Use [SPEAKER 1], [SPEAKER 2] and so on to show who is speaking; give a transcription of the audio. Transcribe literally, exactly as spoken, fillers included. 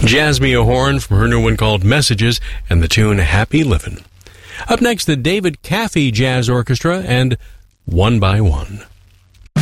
[SPEAKER 1] Jasmia Horn from her new one called Messages and the tune Happy Livin'. Up next, the David Caffey Jazz Orchestra and One by One.